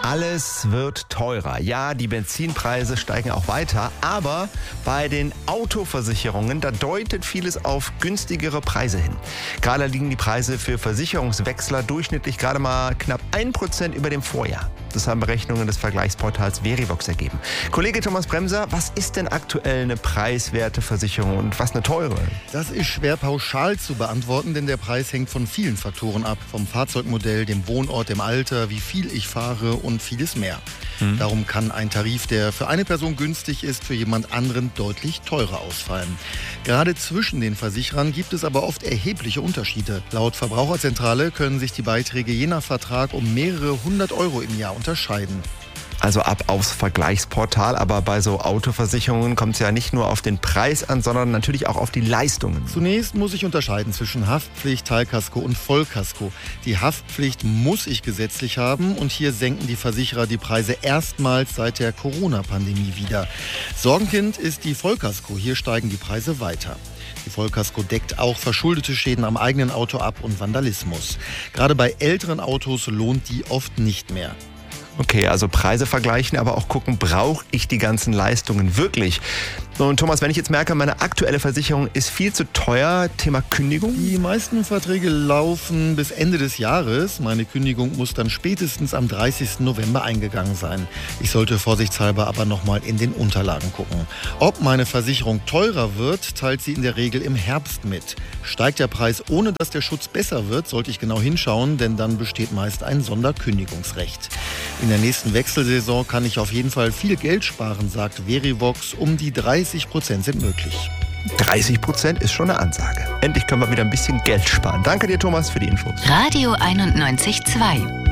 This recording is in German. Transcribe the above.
Alles wird teurer. Ja, die Benzinpreise steigen auch weiter, aber bei den Autoversicherungen, da deutet vieles auf günstigere Preise hin. Gerade liegen die Preise für Versicherungswechsler durchschnittlich gerade mal knapp 1% über dem Vorjahr. Das haben Berechnungen des Vergleichsportals Verivox ergeben. Kollege Thomas Bremser, was ist denn aktuell eine preiswerte Versicherung und was eine teure? Das ist schwer pauschal zu beantworten, denn der Preis hängt von vielen Faktoren ab. Vom Fahrzeugmodell, dem Wohnort, dem Alter, wie viel ich fahre und vieles mehr. Darum kann ein Tarif, der für eine Person günstig ist, für jemand anderen deutlich teurer ausfallen. Gerade zwischen den Versicherern gibt es aber oft erhebliche Unterschiede. Laut Verbraucherzentrale können sich die Beiträge je nach Vertrag um mehrere 100 € im Jahr unterscheiden. Also ab aufs Vergleichsportal, aber bei so Autoversicherungen kommt es ja nicht nur auf den Preis an, sondern natürlich auch auf die Leistungen. Zunächst muss ich unterscheiden zwischen Haftpflicht, Teilkasko und Vollkasko. Die Haftpflicht muss ich gesetzlich haben und hier senken die Versicherer die Preise erstmals seit der Corona-Pandemie wieder. Sorgenkind ist die Vollkasko, hier steigen die Preise weiter. Die Vollkasko deckt auch verschuldete Schäden am eigenen Auto ab und Vandalismus. Gerade bei älteren Autos lohnt die oft nicht mehr. Okay, also Preise vergleichen, aber auch gucken, brauche ich die ganzen Leistungen wirklich? Und Thomas, wenn ich jetzt merke, meine aktuelle Versicherung ist viel zu teuer, Thema Kündigung? Die meisten Verträge laufen bis Ende des Jahres. Meine Kündigung muss dann spätestens am 30. November eingegangen sein. Ich sollte vorsichtshalber aber nochmal in den Unterlagen gucken. Ob meine Versicherung teurer wird, teilt sie in der Regel im Herbst mit. Steigt der Preis, ohne dass der Schutz besser wird, sollte ich genau hinschauen, denn dann besteht meist ein Sonderkündigungsrecht. In der nächsten Wechselsaison kann ich auf jeden Fall viel Geld sparen, sagt Verivox. Um die 30% sind möglich. 30% ist schon eine Ansage. Endlich können wir wieder ein bisschen Geld sparen. Danke dir, Thomas, für die Infos. Radio 91.2